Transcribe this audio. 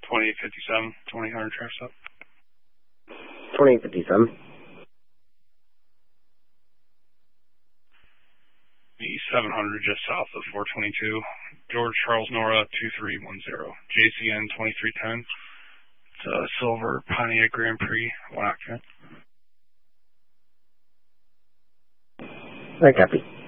2857, 2000 track stop. 2857. The 700 just south of 422. George Charles Nora 2310. JCN 2310. It's a silver Pontiac Grand Prix, 1 occupant. I copy.